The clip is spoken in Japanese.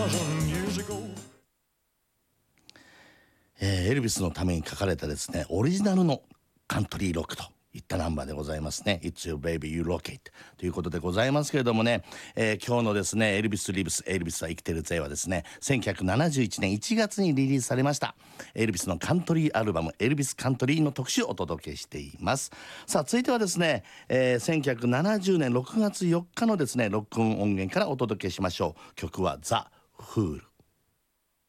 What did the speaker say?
エルビスのために書かれたですね、オリジナルのカントリーロックといったナンバーでございますね。 It's your baby you rock it ということでございますけれどもね、今日のですねエルビス・リブスエルビスは生きてるぜはですね、1971年1月にリリースされましたエルビスのカントリーアルバムエルビスカントリーの特集をお届けしています。さあ続いてはですね、1970年6月4日のですね録音音源からお届けしましょう。曲はザ・フール。